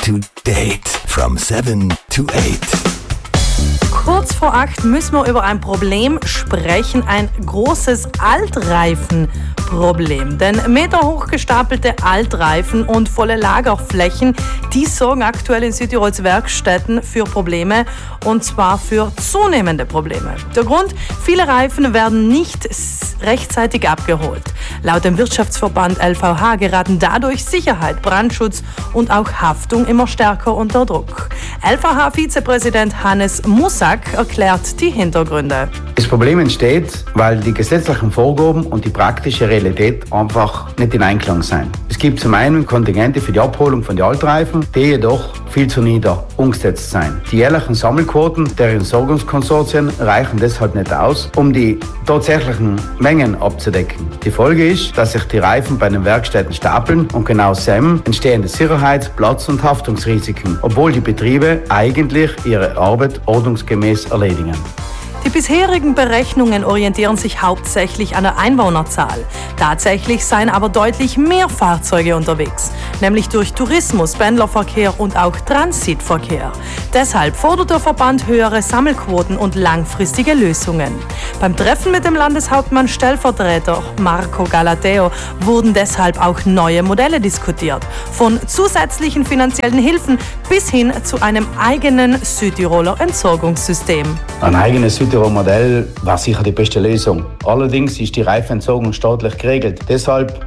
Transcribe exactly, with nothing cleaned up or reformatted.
to date from seven to eight. Kurz vor acht müssen wir über ein Problem sprechen, ein großes Altreifenproblem. Denn meterhoch gestapelte Altreifen und volle Lagerflächen, die sorgen aktuell in Südtirols Werkstätten für Probleme, und zwar für zunehmende Probleme. Der Grund: viele Reifen werden nicht rechtzeitig abgeholt. Laut dem Wirtschaftsverband L V H geraten dadurch Sicherheit, Brandschutz und auch Haftung immer stärker unter Druck. L V H-Vizepräsident Hannes Mussack erklärt die Hintergründe. Das Problem entsteht, weil die gesetzlichen Vorgaben und die praktische Realität einfach nicht in Einklang sind. Es gibt zum einen Kontingente für die Abholung von den Altreifen, die jedoch viel zu nieder umgesetzt sind. Die jährlichen Sammelquoten der Entsorgungskonsortien reichen deshalb nicht aus, um die tatsächlichen Mengen abzudecken. Die Folge ist, dass sich die Reifen bei den Werkstätten stapeln, und genau aus dem entstehen Sicherheits-, Platz- und Haftungsrisiken, obwohl die Betriebe eigentlich ihre Arbeit ordnungsgemäß erledigen. Die bisherigen Berechnungen orientieren sich hauptsächlich an der Einwohnerzahl. Tatsächlich seien aber deutlich mehr Fahrzeuge unterwegs, nämlich durch Tourismus, Pendlerverkehr und auch Transitverkehr. Deshalb fordert der Verband höhere Sammelquoten und langfristige Lösungen. Beim Treffen mit dem Landeshauptmann Stellvertreter Marco Galateo wurden deshalb auch neue Modelle diskutiert, von zusätzlichen finanziellen Hilfen bis hin zu einem eigenen Südtiroler Entsorgungssystem. Ein eigenes Südtiroler Modell war sicher die beste Lösung. Allerdings ist die Reifenentsorgung staatlich geregelt. Deshalb